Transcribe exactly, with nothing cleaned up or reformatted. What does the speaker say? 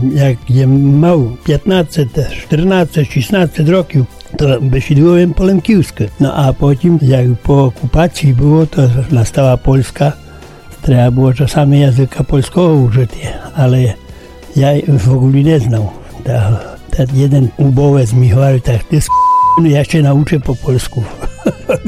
як я мав п'ятнадцять, чотирнадцять, шістнадцять років, то висідував по-лемківськи. Ну, а потім, як по окупації було, то настала польська. Треба було czasami języka polskiego użyć, ale ja w ogóle nie znał. Ten jeden ubowiec mi mówił, tak, ty s***, ja się nauczę po polsku.